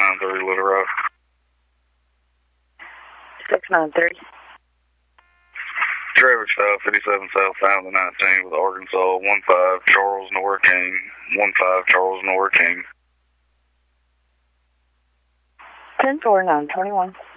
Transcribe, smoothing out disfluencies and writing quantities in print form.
693 Little Rock. 693. Traffic stop 57 South Highway 19 with Arkansas 15 Charles Nora King. 15 Charles Nora King. 10-4, 921.